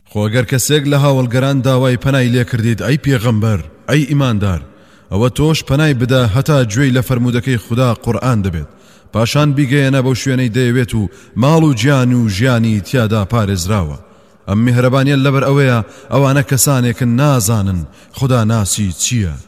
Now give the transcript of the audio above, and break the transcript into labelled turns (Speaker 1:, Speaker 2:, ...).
Speaker 1: خۆگەر کەسێک لە هاوڵگەران داوای پەنای لێ کردید ئەی پێغەمبەر ئەی ئیماندار ئەوە تۆش پەنای بدە هەتا گوێی لە فەرمودەکەی خوددا قورئان دەبێت پاشان بیگەیەنە بەو شوێنەی دەیەوێت و ماڵ و گیان و ژیانی تیادا پارێزراوە ئەم میهرەبانیە لەبەر ئەوەیە ئەوانە کەسانێکن نازانن خوددا ناسی چییە